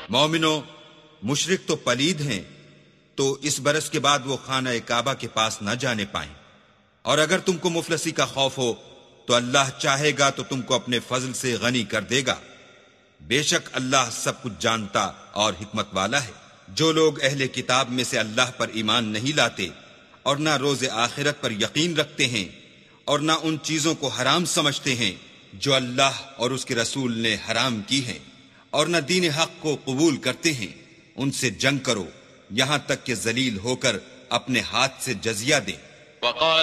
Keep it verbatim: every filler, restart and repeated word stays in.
मोमिनो, मुशरिक तो पलीद हैं, तो इस बरस के बाद वो खाना काबा के पास न जाने पाएं। और अगर तुमको मुफलसी का खौफ हो तो अल्लाह चाहेगा तो तुमको अपने फजल से गनी कर देगा। बेशक अल्लाह सब कुछ जानता और हिकमत वाला है। जो लोग अहले किताब में से अल्लाह पर ईमान नहीं लाते और ना रोज़े आखिरत पर यकीन रखते हैं और ना उन चीजों को हराम समझते हैं जो अल्लाह और उसके रसूल ने हराम की हैं, और न दीन हक को कबूल करते हैं, उनसे जंग करो यहां तक कि जलील होकर अपने हाथ से जजिया दें।